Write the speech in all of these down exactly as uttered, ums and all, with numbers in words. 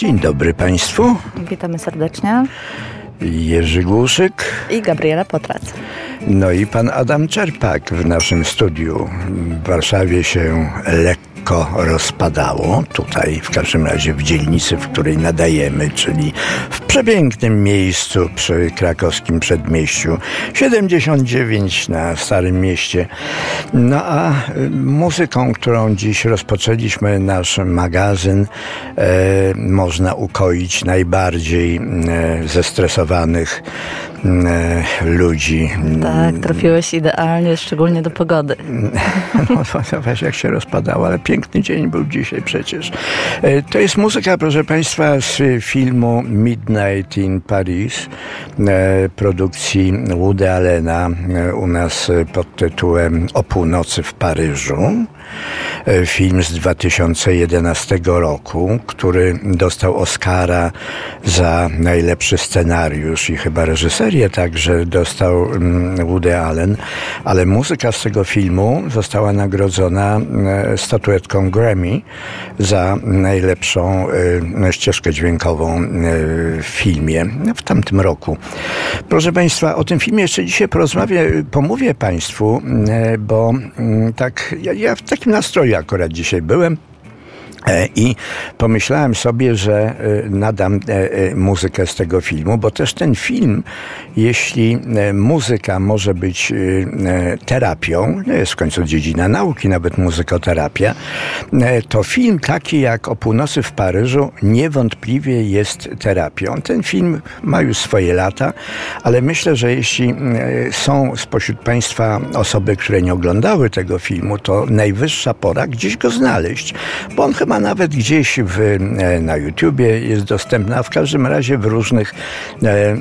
Dzień dobry Państwu. Witamy serdecznie. Jerzy Głuszyk I Gabriela Potrac. No i pan Adam Czerpak w naszym studiu. W Warszawie się lekko rozpadało. Tutaj w każdym razie w dzielnicy, w której nadajemy, czyli w przepięknym miejscu przy krakowskim przedmieściu siedemdziesiąt dziewięć na Starym Mieście. No a muzyką, którą dziś rozpoczęliśmy nasz magazyn, e, można ukoić najbardziej e, zestresowanych e, ludzi. Tak, trafiłeś idealnie, szczególnie do pogody. No weź jak się rozpadało, ale piękny dzień był dzisiaj przecież. E, to jest muzyka, proszę Państwa, z filmu Midnight in Paris, e, produkcji Woody Allena, e, u nas pod tytułem O północy w Paryżu. Film z dwa tysiące jedenastego roku, który dostał Oscara za najlepszy scenariusz i chyba reżyserię także dostał Woody Allen, ale muzyka z tego filmu została nagrodzona statuetką Grammy za najlepszą ścieżkę dźwiękową w filmie w tamtym roku. Proszę Państwa, o tym filmie jeszcze dzisiaj porozmawiam, pomówię Państwu, bo tak, ja, ja w takim nastroju akurat dzisiaj byłem. I pomyślałem sobie, że nadam muzykę z tego filmu, bo też ten film, jeśli muzyka może być terapią, jest w końcu dziedzina nauki, nawet muzykoterapia, to film taki jak O północy w Paryżu niewątpliwie jest terapią. Ten film ma już swoje lata, ale myślę, że jeśli są spośród Państwa osoby, które nie oglądały tego filmu, to najwyższa pora gdzieś go znaleźć, bo on chyba nawet gdzieś w, na YouTubie jest dostępna, a w każdym razie w różnych e, e,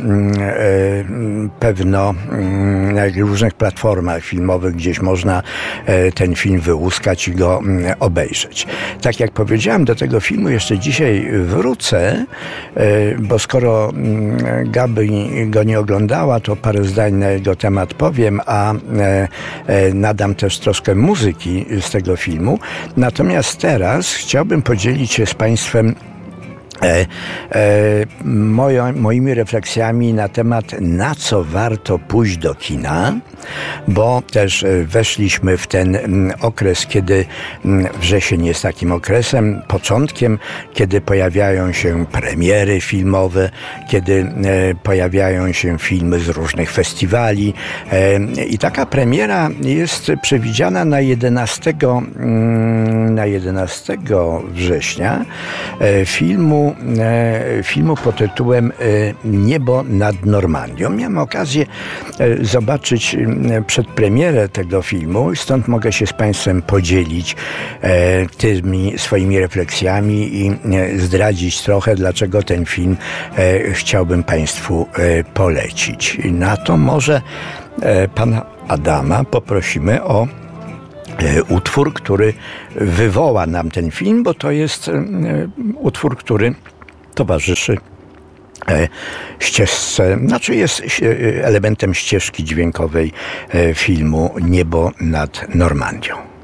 pewno na różnych platformach filmowych gdzieś można e, ten film wyłuskać i go e, obejrzeć. Tak jak powiedziałem, do tego filmu jeszcze dzisiaj wrócę, e, bo skoro e, Gabi go nie oglądała, to parę zdań na jego temat powiem, a e, e, nadam też troszkę muzyki z tego filmu. Natomiast teraz chciałbym podzielić się z Państwem E, e, mojo, moimi refleksjami na temat, na co warto pójść do kina, bo też weszliśmy w ten okres, kiedy wrzesień jest takim okresem, początkiem, kiedy pojawiają się premiery filmowe, kiedy e, pojawiają się filmy z różnych festiwali e, i taka premiera jest przewidziana na jedenastego, na jedenastego września e, filmu filmu pod tytułem Niebo nad Normandią. Miałem okazję zobaczyć przedpremierę tego filmu i stąd mogę się z Państwem podzielić tymi swoimi refleksjami i zdradzić trochę, dlaczego ten film chciałbym Państwu polecić. Na to może pana Adama poprosimy o utwór, który wywoła nam ten film, bo to jest utwór, który towarzyszy ścieżce, znaczy jest elementem ścieżki dźwiękowej filmu Niebo nad Normandią.